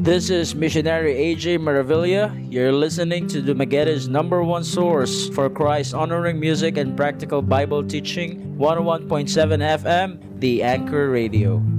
This is missionary AJ Maravilla. You're listening to Dumagueta's number one source for Christ honoring music and practical Bible teaching, 101.7 FM, The Anchor Radio.